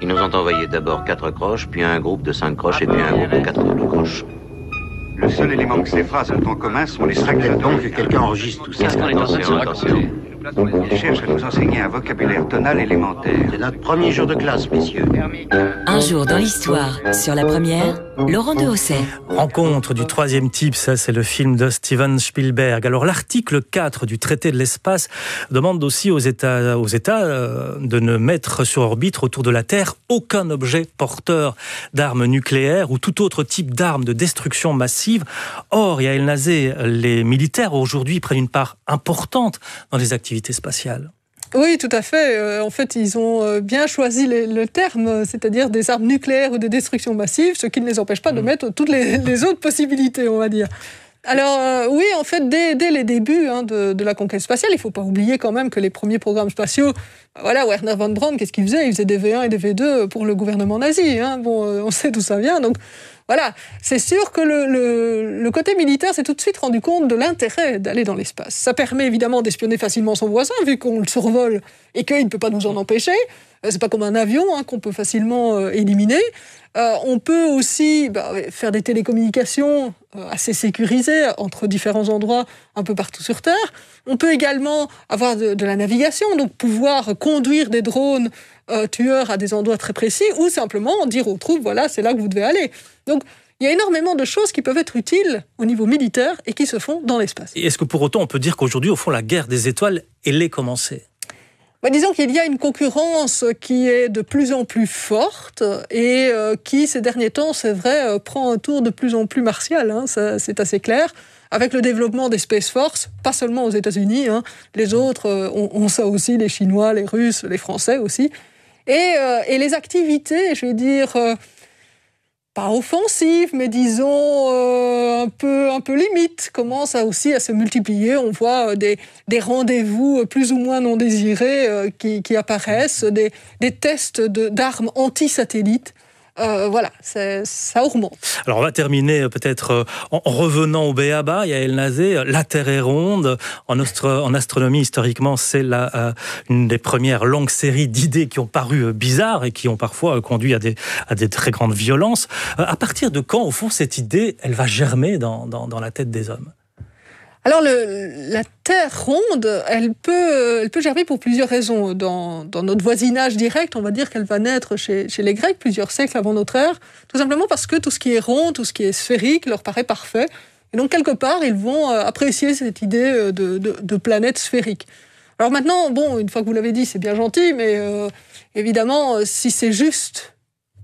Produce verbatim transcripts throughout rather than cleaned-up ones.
Ils nous ont envoyé d'abord quatre croches, puis un groupe de cinq croches et puis un groupe de quatre autres croches. Le seul élément que ces phrases ont en commun sont les cinq Peut-être donc que lettres. quelqu'un enregistre tout ça. Qu'est-ce qu'on est en train de se raconter? Ils cherchent à nous enseigner un vocabulaire tonal élémentaire. C'est notre premier jour de classe, messieurs. Un jour dans l'histoire, sur la première, Laurent de Hausset. Rencontre du troisième type, ça c'est le film de Steven Spielberg. Alors l'article quatre du traité de l'espace demande aussi aux États, aux États euh, de ne mettre sur orbite autour de la Terre aucun objet porteur d'armes nucléaires ou tout autre type d'armes de destruction massive. Or, Yael Nazé, les militaires aujourd'hui prennent une part importante dans les activités spatiales. Oui, tout à fait. Euh, en fait, ils ont bien choisi les, le terme, c'est-à-dire des armes nucléaires ou de destruction massive, ce qui ne les empêche pas de mettre toutes les, les autres possibilités, on va dire. Alors, euh, oui, en fait, dès, dès les débuts hein, de, de la conquête spatiale, il ne faut pas oublier quand même que les premiers programmes spatiaux, voilà, Werner von Braun, qu'est-ce qu'il faisait? Il faisait des V un et des V deux pour le gouvernement nazi. Hein. Bon, euh, on sait d'où ça vient, donc... Voilà, c'est sûr que le, le, le côté militaire s'est tout de suite rendu compte de l'intérêt d'aller dans l'espace. Ça permet évidemment d'espionner facilement son voisin, vu qu'on le survole et qu'il ne peut pas nous en empêcher. C'est pas comme un avion hein, qu'on peut facilement euh, éliminer. Euh, on peut aussi bah, faire des télécommunications euh, assez sécurisées entre différents endroits un peu partout sur Terre. On peut également avoir de, de la navigation, donc pouvoir conduire des drones euh, tueurs à des endroits très précis ou simplement dire aux troupes, voilà, c'est là que vous devez aller. Donc, il y a énormément de choses qui peuvent être utiles au niveau militaire et qui se font dans l'espace. Et est-ce que pour autant on peut dire qu'aujourd'hui, au fond, la guerre des étoiles, elle est commencée ? Bah, disons qu'il y a une concurrence qui est de plus en plus forte et euh, qui, ces derniers temps, c'est vrai, euh, prend un tour de plus en plus martial, hein, ça, c'est assez clair, avec le développement des Space Force, pas seulement aux États-Unis, hein, les autres euh, ont, ont ça aussi, les Chinois, les Russes, les Français aussi, et, euh, et les activités, je vais dire... Euh, pas offensive, mais disons euh, un peu un peu limite, commence à aussi à se multiplier. On voit des des rendez-vous plus ou moins non désirés euh, qui qui apparaissent, des des tests de d'armes anti-satellites. Euh, voilà, c'est, ça augmente. Alors on va terminer peut-être en revenant au béaba, Yael Nazé. La Terre est ronde. En, astro- en astronomie, historiquement, c'est la, euh, une des premières longues séries d'idées qui ont paru bizarres et qui ont parfois conduit à des, à des très grandes violences. Euh, à partir de quand, au fond, cette idée, elle va germer dans, dans, dans la tête des hommes ? Alors, le, la Terre ronde, elle peut, elle peut germer pour plusieurs raisons. Dans, dans notre voisinage direct, on va dire qu'elle va naître chez, chez les Grecs plusieurs siècles avant notre ère, tout simplement parce que tout ce qui est rond, tout ce qui est sphérique leur paraît parfait. Et donc, quelque part, ils vont apprécier cette idée de, de, de planète sphérique. Alors maintenant, bon, une fois que vous l'avez dit, c'est bien gentil, mais euh, évidemment, si c'est juste,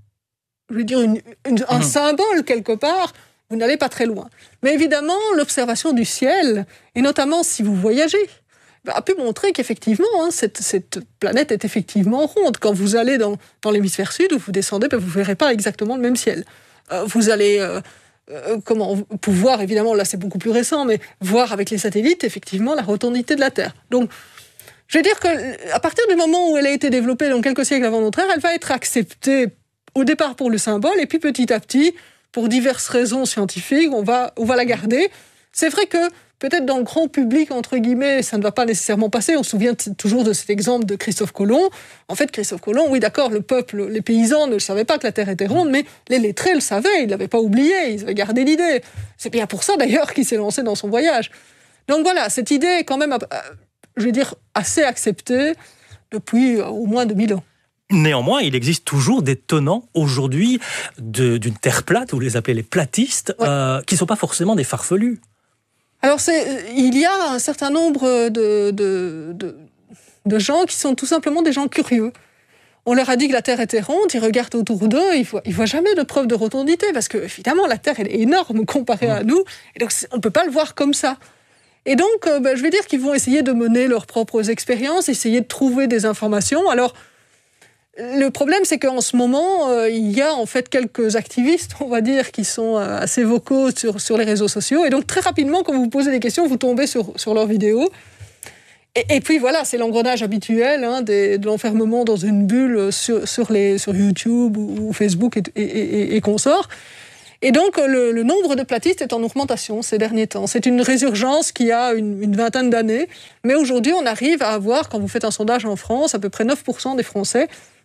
je veux dire, une, une, un mmh. symbole quelque part, vous n'allez pas très loin. Mais évidemment, l'observation du ciel, et notamment si vous voyagez, a pu montrer qu'effectivement, hein, cette, cette planète est effectivement ronde. Quand vous allez dans, dans l'hémisphère sud, où vous descendez, ben, vous ne verrez pas exactement le même ciel. Euh, vous allez euh, euh, comment, pouvoir, évidemment, là c'est beaucoup plus récent, mais voir avec les satellites, effectivement, la rotondité de la Terre. Donc, je veux dire qu'à partir du moment où elle a été développée, donc quelques siècles avant notre ère, elle va être acceptée au départ pour le symbole, et puis petit à petit, pour diverses raisons scientifiques, on va, on va la garder. C'est vrai que peut-être dans le grand public, entre guillemets, ça ne va pas nécessairement passer. On se souvient t- toujours de cet exemple de Christophe Colomb. En fait, Christophe Colomb, oui d'accord, le peuple, les paysans ne savaient pas que la Terre était ronde, mais les lettrés le savaient, ils ne l'avaient pas oublié, ils avaient gardé l'idée. C'est bien pour ça d'ailleurs qu'il s'est lancé dans son voyage. Donc voilà, cette idée est quand même, je vais dire, assez acceptée depuis au moins deux mille ans. Néanmoins, il existe toujours des tenants aujourd'hui de, d'une terre plate, vous les appelez les platistes, ouais. euh, qui ne sont pas forcément des farfelus. Alors, c'est, il y a un certain nombre de, de, de, de gens qui sont tout simplement des gens curieux. On leur a dit que la Terre était ronde, ils regardent autour d'eux, ils ne voient, ils voient jamais de preuve de rotondité, parce que évidemment, la Terre elle est énorme comparée mmh. à nous, et donc on ne peut pas le voir comme ça. Et donc, euh, ben, je vais dire qu'ils vont essayer de mener leurs propres expériences, essayer de trouver des informations. Alors, le problème, c'est qu'en ce moment, euh, il y a en fait quelques activistes, on va dire, qui sont euh, assez vocaux sur, sur les réseaux sociaux. Et donc, très rapidement, quand vous vous posez des questions, vous tombez sur, sur leurs vidéos. Et, et puis, voilà, c'est l'engrenage habituel hein, des, de l'enfermement dans une bulle sur, sur, les, sur YouTube ou, ou Facebook et, et, et, et consorts. Et donc, le, le nombre de platistes est en augmentation ces derniers temps. C'est une résurgence qui a une, une vingtaine d'années. Mais aujourd'hui, on arrive à avoir, quand vous faites un sondage en France, à peu près neuf pour cent des Français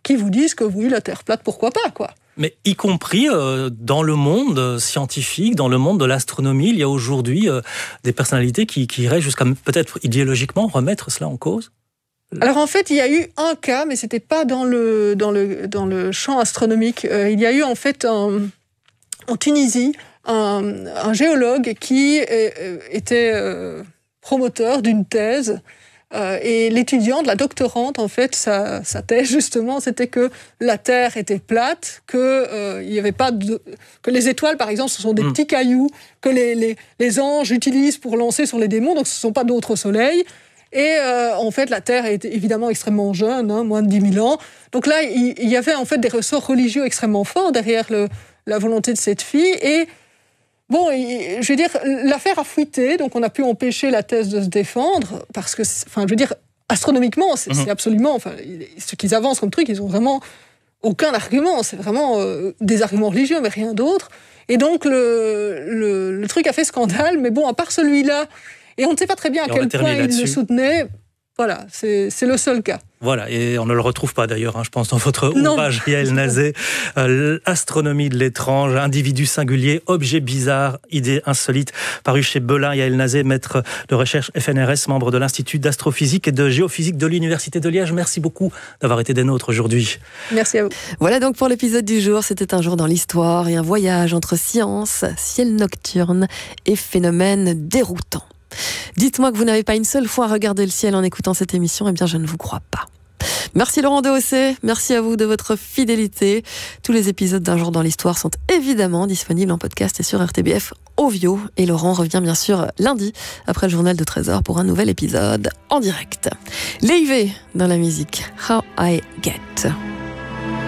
qui vous disent que oui, la Terre plate, pourquoi pas, quoi. Mais y compris euh, dans le monde scientifique, dans le monde de l'astronomie, il y a aujourd'hui euh, des personnalités qui, qui iraient jusqu'à peut-être idéologiquement remettre cela en cause. Alors en fait, il y a eu un cas, mais c'était pas dans le dans le dans le champ astronomique. Euh, il y a eu en fait un, en Tunisie un, un géologue qui euh, était euh, promoteur d'une thèse. Euh, et l'étudiante, la doctorante, en fait, sa, sa thèse, justement, c'était que la Terre était plate, que, euh, il y avait pas de, que les étoiles, par exemple, ce sont des mmh. petits cailloux que les, les, les anges utilisent pour lancer sur les démons, donc ce ne sont pas d'autres soleils. Et euh, en fait, la Terre est évidemment extrêmement jeune, hein, moins de dix mille ans. Donc là, il, il y avait en fait des ressorts religieux extrêmement forts derrière le, la volonté de cette fille. Et bon, je veux dire, l'affaire a fuité, donc on a pu empêcher la thèse de se défendre, parce que, enfin, je veux dire, astronomiquement, c'est, mmh. c'est absolument, enfin, ce qu'ils avancent comme truc, ils ont vraiment aucun argument, c'est vraiment euh, des arguments religieux, mais rien d'autre. Et donc, le, le, le truc a fait scandale, mais bon, à part celui-là, et on ne sait pas très bien à quel point il le soutenait, voilà, c'est, c'est le seul cas. Voilà, et on ne le retrouve pas d'ailleurs, hein, je pense, dans votre non. ouvrage, Yael Nazé, euh, Astronomie de l'étrange, individu singulier, objet bizarre, idée insolite, paru chez Belin. Yael Nazé, maître de recherche F N R S, membre de l'Institut d'astrophysique et de géophysique de l'Université de Liège. Merci beaucoup d'avoir été des nôtres aujourd'hui. Merci à vous. Voilà donc pour l'épisode du jour, c'était un jour dans l'histoire et un voyage entre science, ciel nocturne et phénomènes déroutants. Dites-moi que vous n'avez pas une seule fois regardé le ciel en écoutant cette émission, eh bien je ne vous crois pas. Merci Laurent Dehausset, merci à vous de votre fidélité. Tous les épisodes d'Un jour dans l'histoire sont évidemment disponibles en podcast et sur R T B F Ovio. Et Laurent revient bien sûr lundi, après le journal de treize heures, pour un nouvel épisode en direct. L'E I V dans la musique, How I Get.